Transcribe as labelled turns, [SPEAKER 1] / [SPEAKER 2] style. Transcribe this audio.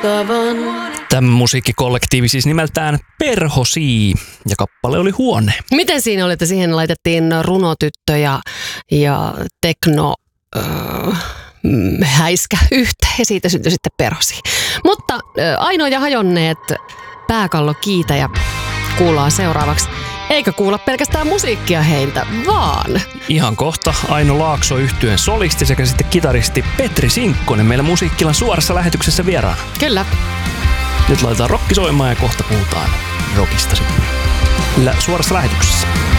[SPEAKER 1] Tämä musiikkikollektiivi siis nimeltään Perhosi ja kappale oli Huone.
[SPEAKER 2] Miten siinä oli, että siihen laitettiin runotyttö ja tekno häiskä yhteen ja siitä syntyi sitten Perhosi. Mutta Aino ja hajonneet pääkallo kiitäjä kuullaan seuraavaksi. Eikä kuulla pelkästään musiikkia heiltä, vaan
[SPEAKER 1] ihan kohta Aino Laakso -yhtyeen solisti sekä sitten kitaristi Petri Sinkkonen meillä Musiikkilan suorassa lähetyksessä vieraana.
[SPEAKER 2] kyllä.
[SPEAKER 1] Nyt laitetaan rokki soimaan ja kohta puhutaan rockista sitten suorassa lähetyksessä.